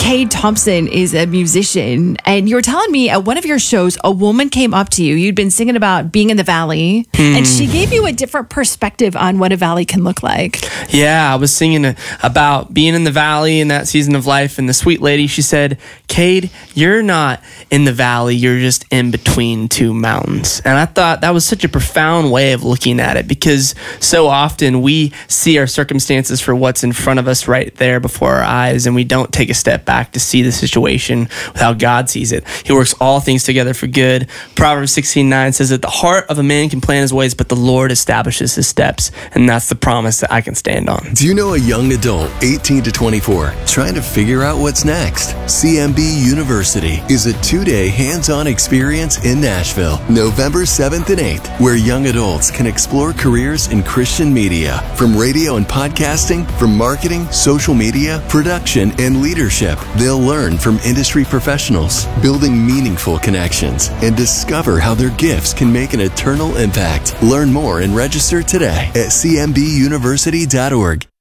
Cade Thompson is a musician, and you were telling me at one of your shows, a woman came up to you. You'd been singing about being in the valley, and she gave you a different perspective on what a valley can look like. Yeah, I was singing about being in the valley in that season of life, and the sweet lady, she said, Cade, you're not in the valley, you're just in between two mountains. And I thought that was such a profound way of looking at it, because so often we see our circumstances for what's in front of us right there before our eyes, and we don't take a step back to see the situation with how God sees it. He works all things together for good. Proverbs 16:9 says that the heart of a man can plan his ways, but the Lord establishes his steps. And that's the promise that I can stand on. Do you know a young adult, 18 to 24, trying to figure out what's next? CMB University is a 2-day hands-on experience in Nashville, November 7th and 8th, where young adults can explore careers in Christian media, from radio and podcasting, from marketing, social media, production, and leadership. They'll learn from industry professionals, building meaningful connections, and discover how their gifts can make an eternal impact. Learn more and register today at cmbuniversity.org.